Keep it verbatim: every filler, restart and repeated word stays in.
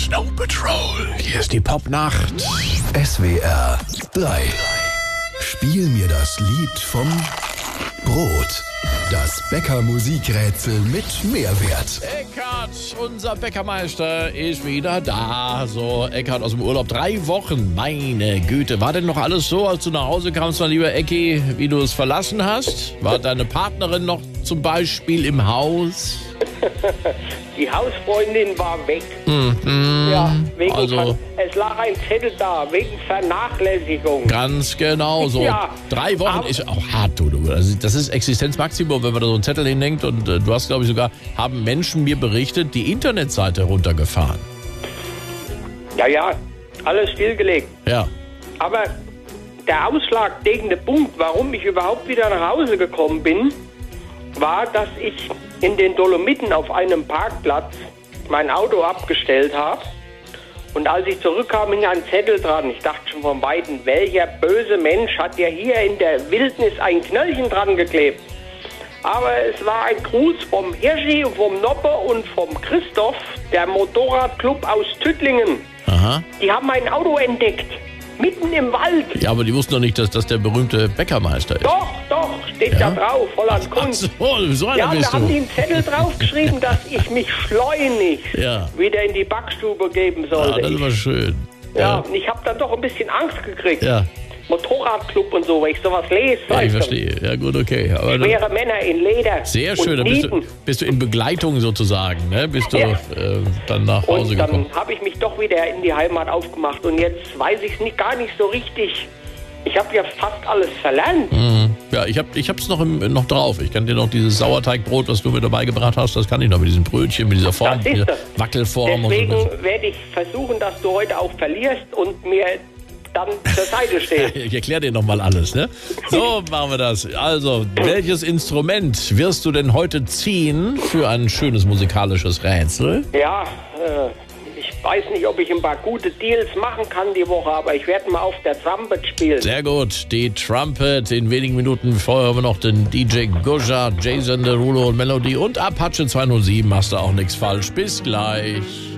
Snow Patrol. Hier ist die Popnacht. S W R drei. Spiel mir das Lied vom Brot. Das Bäcker-Musikrätsel mit Mehrwert. Eckhard, unser Bäckermeister, ist wieder da. So, Eckhard aus dem Urlaub. Drei Wochen, meine Güte. War denn noch alles so, als du nach Hause kamst, mein lieber Ecki, wie du es verlassen hast? War deine Partnerin noch zum Beispiel im Haus? Die Hausfreundin war weg. Mhm. Ja, wegen Also- Ver- es lag ein Zettel da, wegen Vernachlässigung. Ganz genau so. Ja, Drei Wochen aber- ist auch hart, du. du. Also das ist Existenzmaximum, wenn man da so einen Zettel hinhängt. Und äh, du hast, glaube ich, sogar, haben Menschen mir berichtet, die Internetseite runtergefahren. Ja, ja, alles stillgelegt. Ja. Aber der ausschlaggebende Punkt, warum ich überhaupt wieder nach Hause gekommen bin, war, dass ich in den Dolomiten auf einem Parkplatz mein Auto abgestellt habe. Und als ich zurückkam, hing ein Zettel dran. Ich dachte schon von Weitem, welcher böse Mensch hat ja hier in der Wildnis ein Knöllchen dran geklebt. Aber es war ein Gruß vom Hirschi, vom Noppe und vom Christoph, der Motorradclub aus Tüttlingen. Aha. Die haben mein Auto entdeckt, mitten im Wald. Ja, aber die wussten doch nicht, dass das der berühmte Bäckermeister ist. Doch, doch, steht Ja? da drauf, Holland Ach Kunst. so, so einer Ja, bist da haben die du. einen Zettel draufgeschrieben, dass ich mich schleunigst Ja. wieder in die Backstube geben Ah, sollte. das war schön. ja, und ich habe dann doch ein bisschen Angst gekriegt. Ja, Motorradclub und so, weil ich sowas lese. ja ich weißt du. verstehe. Ja, gut, okay. Aber dann, Schwere Männer in Leder. sehr schön. Und Da bist du, Nieten. bist du in Begleitung sozusagen, ne? Bist du Ja. äh, dann nach Hause Und dann gekommen. habe ich mich doch wieder in die Heimat aufgemacht. Und jetzt weiß ich es nicht, gar nicht so richtig. Ich habe ja fast alles verlernt. Mhm. Ja, ich habe ich hab's noch, im, noch drauf. Ich kann dir noch dieses Sauerteigbrot, was du mir dabei gebracht hast, das kann ich noch mit diesen Brötchen, mit dieser Form, Das siehst dieser du. Wackelform Deswegen und so. werde ich versuchen, dass du heute auch verlierst und mir dann zur Seite stehst. Ich erkläre dir nochmal alles, ne? So machen wir das. Also, welches Instrument wirst du denn heute ziehen für ein schönes musikalisches Rätsel? Ja, äh, ich weiß nicht, ob ich ein paar gute Deals machen kann die Woche, aber ich werde mal auf der Trumpet spielen. Sehr gut, die Trumpet. In wenigen Minuten vorher haben wir noch den D J Gusha, Jason Derulo und Melody und Apache zweihundertsieben. Machst du auch nichts falsch. Bis gleich.